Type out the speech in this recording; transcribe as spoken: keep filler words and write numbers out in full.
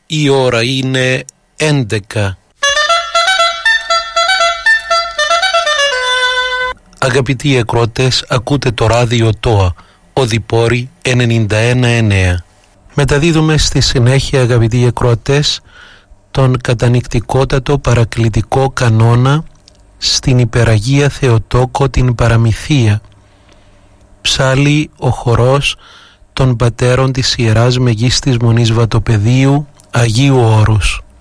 Η ώρα είναι έντεκα. Αγαπητοί ακροατές, ακούτε το ράδιο ΤΟΑ, Οδυπόρη ενενήντα ένα εννέα. Μεταδίδουμε στη συνέχεια, αγαπητοί ακροατές, τον κατανυκτικότατο παρακλητικό κανόνα στην Υπεραγία Θεοτόκο την Παραμυθία, ψάλλει ο χορός των πατέρων της Ιεράς Μεγίστης Μονής Βατοπεδίου Αγίου Όρους.